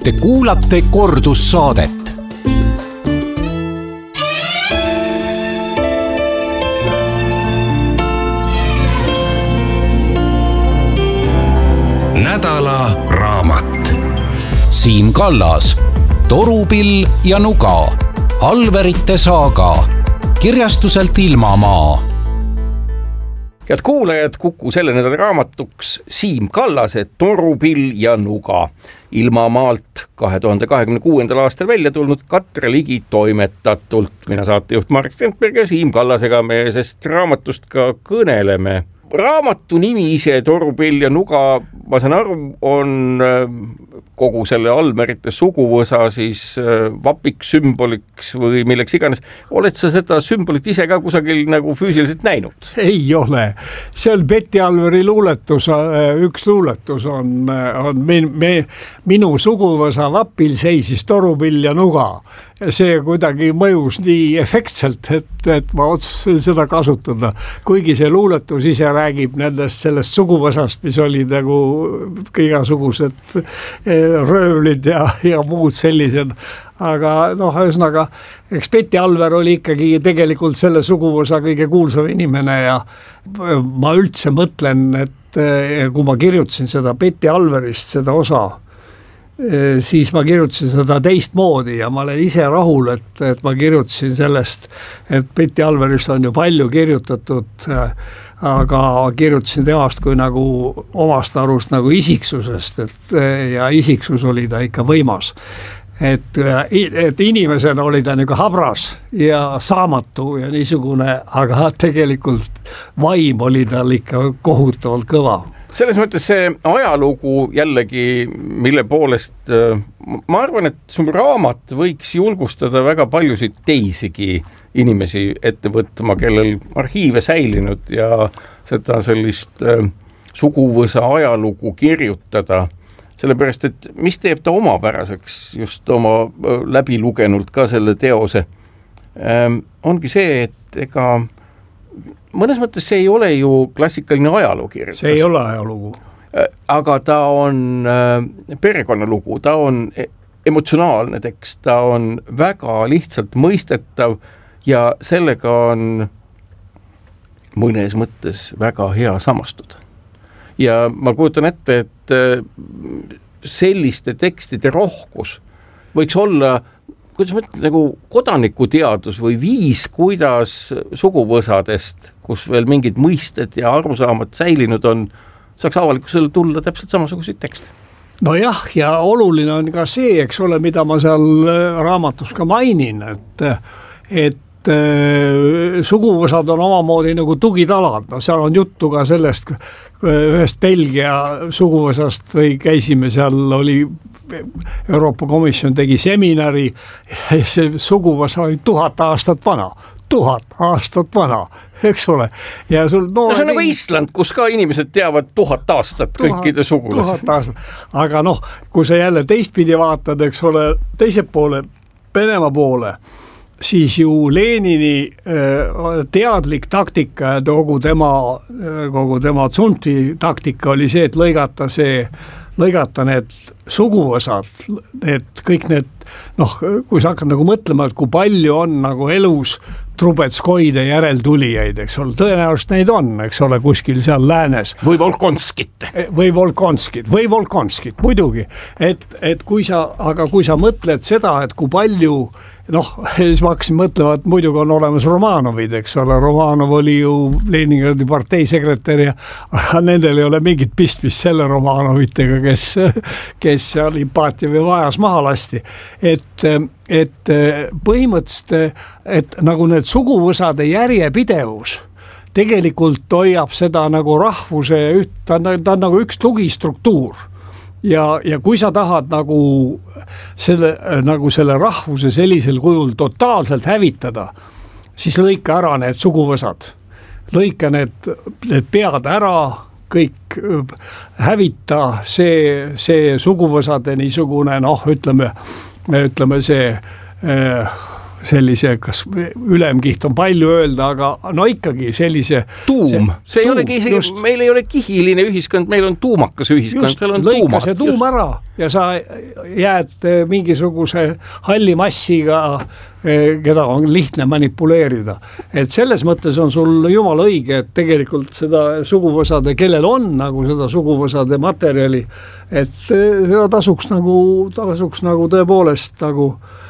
Te kuulate kordussaadet. Nädala raamat. Siim Kallas, Torupill ja nuga, Alverite saaga, kirjastuselt Ilmamaa. Head kuulajad, Kuku selle nädala raamatuks Siim Kallase Torupill ja nuga. Ilmamaalt 2026. aastal välja tulnud Katre Ligi toimetatult. Mina saatejuht Marek Strandberg ja Siim Kallasega me sest raamatust ka kõneleme. Raamatu nimi ise Torupill ja nuga, ma saan aru, on kogu selle Alverite suguvõsa siis vapiks sümboliks või milleks iganes. Oled sa seda sümbolit ise ka kusagil nagu füüsiliselt näinud? Ei ole. See on Betty Alveri luuletus, üks luuletus on minu suguvõsa vapil seisis torupill ja nuga. See kuidagi mõjus nii efektselt, et ma otsustasin seda kasutada. Kuigi see luuletus ise räägib sellest suguvõsast, mis oli nagu igasugused röövlid ja muud sellised. Aga ühesõnaga, eks Betty Alver oli ikkagi tegelikult selle suguvõsa kõige kuulsam inimene ja ma üldse mõtlen, et kui ma kirjutasin seda Betty Alverist, seda osa, siis ma kirjutasin seda teistmoodi ja ma olen ise rahul, et ma kirjutasin sellest, et Betty Alverist on ju palju kirjutatud, aga kirjutasin temast kui nagu omast arust nagu isiksusest, ja isiksus oli ta ikka võimas. Et inimesena oli ta nagu habras ja saamatu ja niisugune, aga tegelikult vaim oli tal ikka kohutavalt kõva. Selles mõttes see ajalugu jällegi, mille poolest ma arvan, et su raamat võiks julgustada väga paljusid teisigi inimesi ette võtma, kellel arhiive säilinud ja seda sellist suguvõsa ajalugu kirjutada. Sellepärast, et mis teeb ta omapäraseks just oma läbilugenult ka selle teose, ongi see, et ega mõnes mõttes see ei ole ju klassikaline ajalookirjutus. See ei ole ajalugu. Aga ta on perekonnalugu, ta on emotsionaalne tekst, ta on väga lihtsalt mõistetav ja sellega on mõnes mõttes väga hea samastuda. Ja ma kujutan ette, et selliste tekstide rohkus võiks olla, kuidas mõtled, nagu kodanikuteadus või viis, kuidas suguvõsadest, kus veel mingid mõisted ja arusaamad säilinud on, saaks avalikkusele tulla täpselt samasuguseid tekste. No jah, ja oluline on ka see, eks ole, mida ma seal raamatus ka mainin, et suguvõsad on omamoodi nagu tugitalad. No seal on juttu ka sellest ühest Belgia suguvõsast või käisime seal, oli Euroopa Komisjon tegi seminari ja see suguvõsa oli 1000 aastat vana. 1000 aastat vana, eks ole. Ja sul, see on nagu Island, kus ka inimesed teavad 1000 aastat kõikide sugulased. Aga kui sa jälle teistpidi vaatad, eks ole, teise poole, Venemaa poole, siis ju Lenini teadlik taktika ja kogu tema tsunti taktika oli see, et lõigata need suguvõsad, kõik need, kui sa hakkad nagu mõtlema, et kui palju on nagu elus Trubetskoide järeltulijaid, eks ole, tõenäoliselt neid on, eks ole, kuskil seal läänes. Või Volkonskit, muidugi. Et kui sa mõtled seda, et kui palju, siis ma hakkasin mõtlema, et muidugi on olemas Romanovid, eks ole, Romanov oli ju Leningradi partei sekretär ja nendel ei ole mingit pistmist selle Romanovitega, kes seal Ipatjevi vajas maha lasti. Et põhimõtteliselt, et nagu need suguvõsade järjepidevus tegelikult hoiab seda nagu rahvuse, ta on nagu üks tugistruktuur. Ja kui sa tahad nagu selle rahvuse sellisel kujul totaalselt hävitada, siis lõika ära need suguvõsad. Lõika need pead ära, kõik hävita see suguvõsade niisugune, ütleme see sellise, kas ülemkiht on palju öelda, aga no ikkagi sellise tuum, see ei olegi isegi, meil ei ole kihiline ühiskond, meil on tuumakas ühiskond, seal on lõika see tuum ära ja sa jääd mingisuguse halli massiga, keda on lihtne manipuleerida. Et selles mõttes on sul jumala õige, et tegelikult seda suguvõsade, kellel on nagu seda suguvõsade materjali, et seda tasuks nagu tõepoolest nagu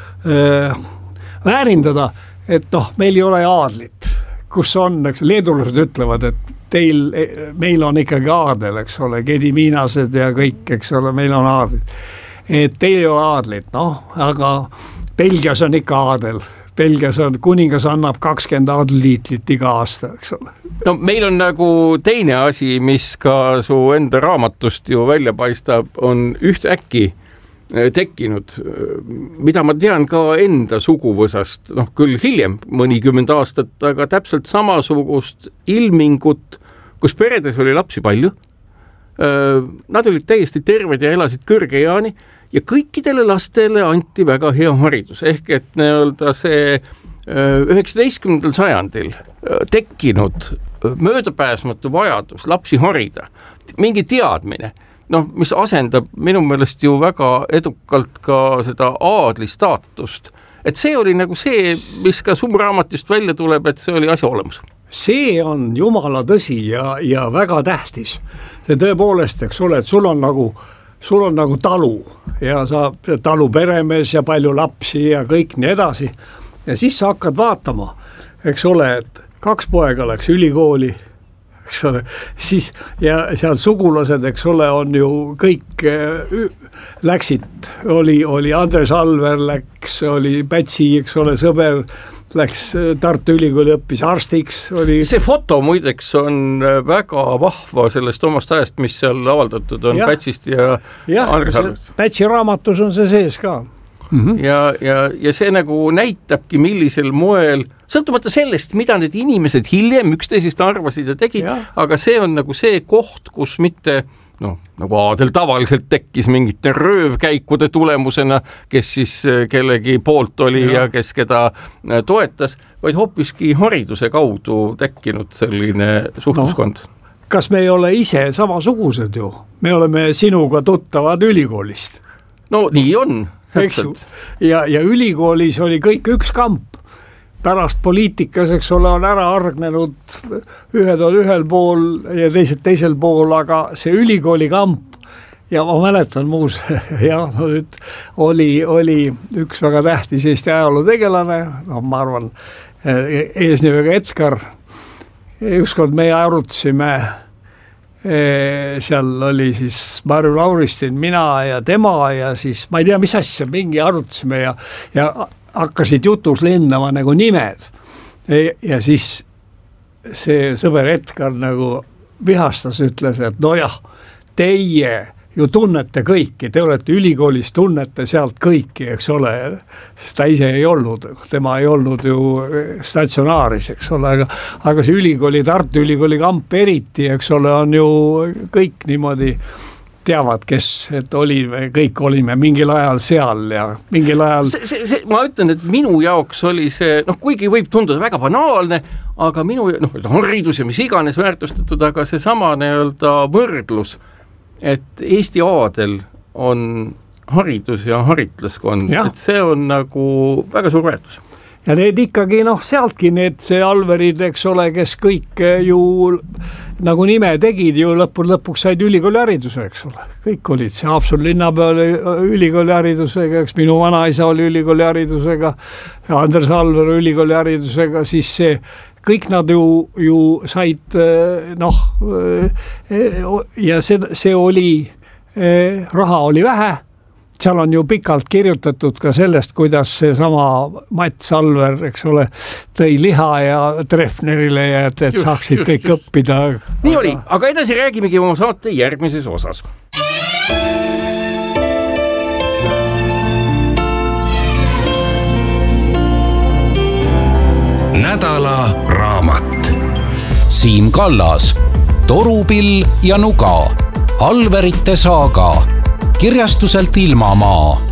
väärindada, et noh, meil ei ole aadlit, kus on, eks leedulased ütlevad, et meil on ikkagi aadel, eks ole, Gedimiinased ja kõik, eks ole, meil on aadlit. Et teil ei ole aadlit, noh, aga Belgias on ikka aadel. Belgias on, kuningas annab 20 aadliliitlit iga aasta, eks ole. No meil on nagu teine asi, mis ka su enda raamatust ju välja paistab, on ühtäkki tekkinud, mida ma tean ka enda suguvõsast, noh küll hiljem, mõnikümmend aastat, aga täpselt samasugust ilmingut, kus peredes oli lapsi palju. Nad olid täiesti terved ja elasid kõrge eani ja kõikidele lastele anti väga hea haridus. Ehk et nii-öelda see 19. sajandil tekkinud möödapääsmatu vajadus lapsi harida, mingi teadmine, noh, mis asendab minu meelest ju väga edukalt ka seda aadli staatust. Et see oli nagu see, mis ka su raamatust välja tuleb, et see oli asja olemus. See on jumala tõsi ja väga tähtis. See tõepoolest, eks ole, et sul on nagu talu ja sa talu peremees ja palju lapsi ja kõik nii edasi. Ja siis sa hakkad vaatama, eks ole, et 2 poega läks ülikooli, eks ole, siis ja seal sugulased, eks ole, on ju kõik läksid, oli Andres Alver läks, oli Pätsi, eks ole, sõber, läks Tartu Ülikooli õppis arstiks. See foto muideks on väga vahva sellest omast ajast, mis seal avaldatud on Pätsist ja Andres Alverist. Pätsi raamatus on see sees ka. Ja see nagu näitabki, millisel moel, sõltumata sellest, mida need inimesed hiljem üksteisest arvasid ja tegid, aga see on nagu see koht, kus mitte nagu aadel tavaliselt tekkis mingite röövkäikude tulemusena, kes siis kellegi poolt oli ja kes keda toetas, vaid hoopiski hariduse kaudu tekkinud selline suhtluskond. Kas me ei ole ise samasugused ju? Me oleme sinuga tuttavad ülikoolist. No nii on. Ja ülikoolis oli kõik üks kamp. Pärast poliitikas, eks ole, on ära argnenud, ühed on ühel pool ja teisel pool, aga see ülikooli kamp ja ma mäletan muus, oli üks väga tähtis Eesti ajaloo tegelane, ma arvan, eesnimega Edgar. Ükskord meie arutasime, seal oli siis Marju Lauristin, mina ja tema ja siis ma ei tea, mis asja, mingi arutasime ja hakkasid jutus lendama nagu nimed ja siis see sõber Edgar nagu vihastas, ütles, et nojah, teie ju tunnete kõiki, te olete ülikoolis, tunnete sealt kõiki, eks ole, ta ise ei olnud, tema ei olnud ju statsionaaris, eks ole, aga see ülikooli, Tartu Ülikooli kamp eriti, eks ole, on ju kõik niimoodi teavad, kes, et kõik olime mingil ajal seal ja mingil ajal... Ma ütlen, et minu jaoks oli see, kuigi võib tunduda väga banaalne, aga minu, haridus ja mis iganes väärtustatud, aga see sama nii-öelda võrdlus, et Eesti aadel on haridus ja haritlaskond, et see on nagu väga suur väärtus. Ja need ikkagi, sealtki see Alverid, eks ole, kes kõik ju nagu nime tegid ju lõpuks said ülikooli hariduse, eks ole. Kõik olid, see Haapsalu linnapea oli ülikooli haridusega, eks minu vanaisa oli ülikooli haridusega, Andres Alver ülikooli haridusega, siis see kõik nad ju said, ja see oli, raha oli vähe, seal on ju pikalt kirjutatud ka sellest, kuidas see sama Mats Alver, eks ole, tõi liha ja Treffnerile ja et saaksid kõik õppida. Nii oli, aga edasi räägimegi oma saate järgmises osas. Nädala raamat. Siim Kallas, Torupill ja Nuga, Alverite saaga, kirjastuselt Ilmamaa.